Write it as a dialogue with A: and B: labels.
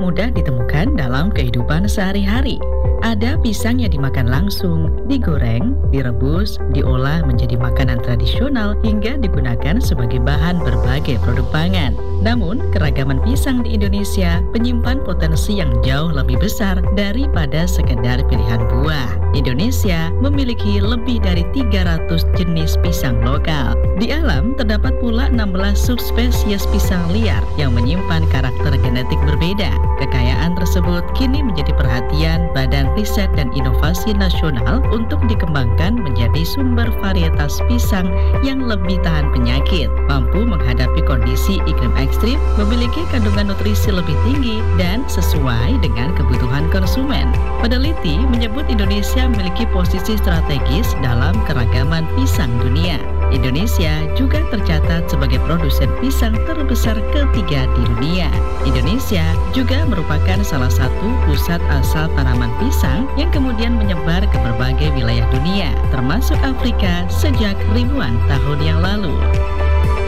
A: mudah ditemukan dalam kehidupan sehari-hari. Ada pisang yang dimakan langsung, digoreng, direbus, diolah menjadi makanan tradisional hingga digunakan sebagai bahan berbagai produk pangan. Namun, keragaman pisang di Indonesia menyimpan potensi yang jauh lebih besar daripada sekedar pilihan buah. Indonesia memiliki lebih dari 300 jenis pisang lokal. Di alam terdapat pula 16 subspesies pisang liar yang menyimpan karakter genetik berbeda. Kekayaan tersebut kini menjadi perhatian Badan Riset dan Inovasi Nasional untuk dikembangkan menjadi sumber varietas pisang yang lebih tahan penyakit, mampu menghadapi kondisi iklim ekstrim, memiliki kandungan nutrisi lebih tinggi, dan sesuai dengan kebutuhan konsumen. Peneliti menyebut Indonesia memiliki posisi strategis dalam keragaman pisang dunia. Indonesia juga tercatat sebagai produsen pisang terbesar ketiga di dunia. Indonesia juga merupakan salah satu pusat asal tanaman pisang yang kemudian menyebar ke berbagai wilayah dunia, termasuk Afrika sejak ribuan tahun yang lalu.